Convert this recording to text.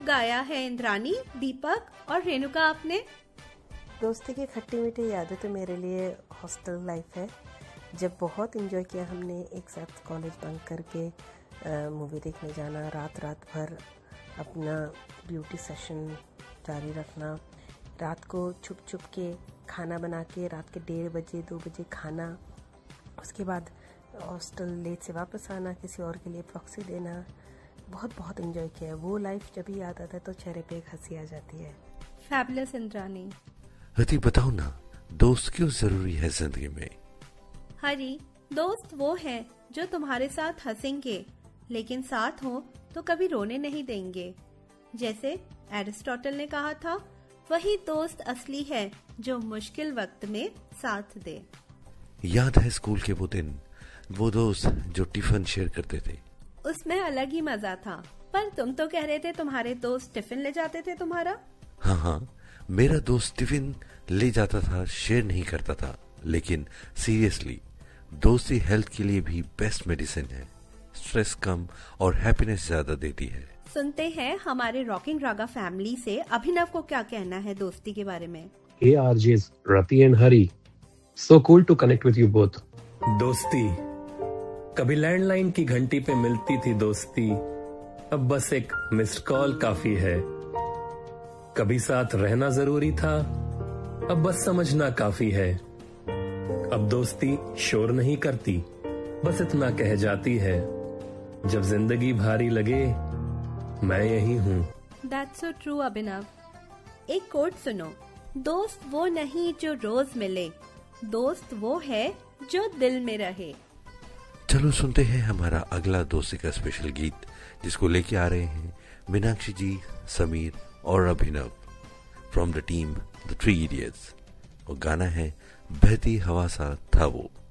गाया है इंद्रानी, दीपक और रेणुका आपने। दोस्ती की खट्टी मीठी यादें तो मेरे लिए हॉस्टल लाइफ है, जब बहुत एंजॉय किया हमने एक साथ कॉलेज बंक करके मूवी देखने जाना, रात रात भर अपना ब्यूटी सेशन जारी रखना, रात को छुप छुप के खाना बना के रात के 1:30 बजे 2 बजे खाना, उसके बाद हॉस्टल लेट से वापस आना, किसी और के लिए प्रॉक्सी देना। बहुत बहुत एंजॉय किया। वो लाइफ जब भी याद आता है तो चेहरे पे एक हंसी आ जाती है। फैबुलस इंद्रानी। हरी बताओ ना, दोस्त क्यों जरूरी है जिंदगी में? हरी, दोस्त वो है जो तुम्हारे साथ हंसेंगे लेकिन साथ हो तो कभी रोने नहीं देंगे। जैसे एरिस्टोटल ने कहा था, वही दोस्त असली है जो मुश्किल वक्त में साथ दे। याद है स्कूल के वो दिन, वो दोस्त जो टिफिन शेयर करते थे? उसमें अलग ही मजा था। पर तुम तो कह रहे थे तुम्हारे दोस्त टिफिन ले जाते थे तुम्हारा। हाँ, मेरा दोस्त टिफिन ले जाता था, शेयर नहीं करता था। लेकिन सीरियसली, दोस्ती हेल्थ के लिए भी बेस्ट मेडिसिन है। स्ट्रेस कम और हैप्पीनेस ज्यादा देती है। सुनते हैं हमारे रॉकिंग रागा फैमिली से अभिनव को क्या कहना है दोस्ती के बारे में। Hey RJs, Rati and Hari. So cool to connect with you both. दोस्ती कभी लैंडलाइन की घंटी पे मिलती थी दोस्ती, अब बस एक मिस्ड कॉल काफी है। कभी साथ रहना जरूरी था, अब बस समझना काफी है। अब दोस्ती शोर नहीं करती, बस इतना कह जाती है, जब जिंदगी भारी लगे मैं यही हूँ। That's so true अभिनव। एक कोट सुनो, दोस्त वो नहीं जो रोज मिले, दोस्त वो है जो दिल में रहे। चलो सुनते हैं हमारा अगला दोस्ती का स्पेशल गीत, जिसको लेके आ रहे हैं मीनाक्षी जी, समीर और अभिनव from the team the 3 idiots. और गाना है बहती हवा सा था वो।